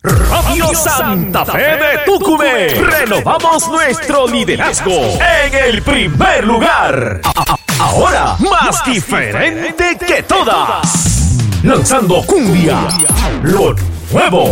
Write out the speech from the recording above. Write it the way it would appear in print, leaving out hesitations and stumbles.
Radio Santa Fe de Tucumé. Renovamos nuestro liderazgo en el primer lugar. Ahora más diferente que todas. Lanzando cumbia, lo nuevo.